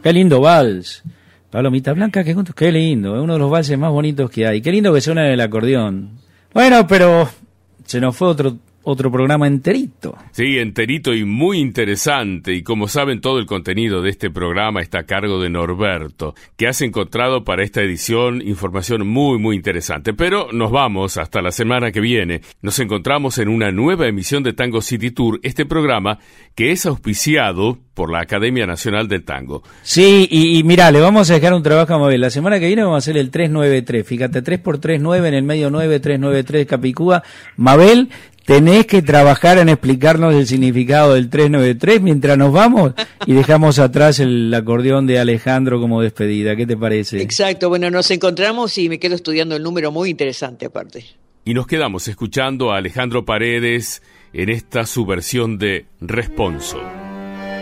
Qué lindo vals. Palomita Blanca, qué lindo. Es uno de los valses más bonitos que hay. Qué lindo que suena el acordeón. Bueno, pero se nos fue otro programa enterito. Sí, enterito y muy interesante. Y como saben, todo el contenido de este programa está a cargo de Norberto, que has encontrado para esta edición información muy, muy interesante. Pero nos vamos hasta la semana que viene. Nos encontramos en una nueva emisión de Tango City Tour, este programa que es auspiciado por la Academia Nacional del Tango. Sí, y mirá, le vamos a dejar un trabajo a Mabel. La semana que viene vamos a hacer el 393. Fíjate, 3x39 en el medio 9, 393 Capicúa. Mabel, tenés que trabajar en explicarnos el significado del 393 mientras nos vamos y dejamos atrás el acordeón de Alejandro como despedida. ¿Qué te parece? Exacto, bueno, nos encontramos y me quedo estudiando el número, muy interesante aparte. Y nos quedamos escuchando a Alejandro Paredes en esta su versión de Responso.